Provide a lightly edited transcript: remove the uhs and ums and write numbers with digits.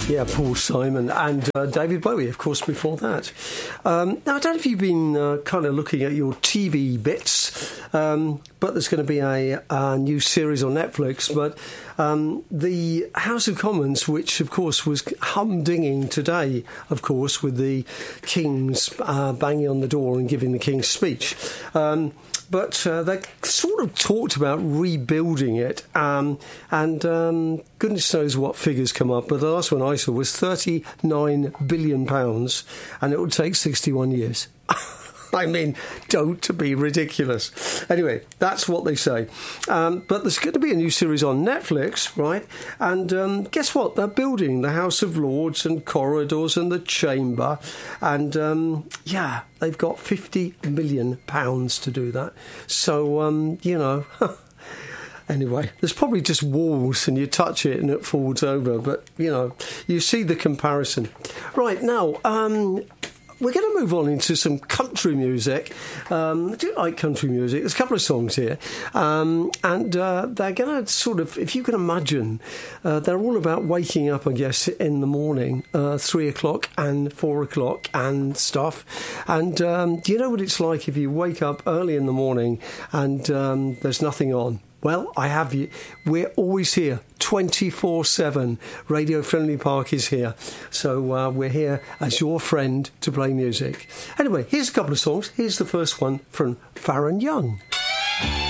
Yeah, Paul Simon and David Bowie, of course, before that. Now, I don't know if you've been kind of looking at your TV bits, but there's going to be a new series on Netflix. But the House of Commons, which, of course, was humdinging today, of course, with the King's banging on the door and giving the King's speech. But they sort of talked about rebuilding it, and goodness knows what figures come up. But the last one I saw was £39 billion, and it would take 61 years. I mean, don't be ridiculous. Anyway, that's what they say. But there's going to be a new series on Netflix, right? And guess what? They're building the House of Lords and corridors and the chamber. And, yeah, they've got £50 million to do that. So, you know... Anyway, there's probably just walls and you touch it and it falls over. But, you know, you see the comparison. Right, now... we're going to move on into some country music. I do like country music. There's a couple of songs here. And they're going to sort of, if you can imagine, they're all about waking up, I guess, in the morning, 3 o'clock and 4 o'clock and stuff. And do you know what it's like if you wake up early in the morning and there's nothing on? Well, I have you. We're always here, 24/7. Radio Friendly Park is here. So we're here as your friend to play music. Anyway, here's a couple of songs. Here's the first one from Farron Young.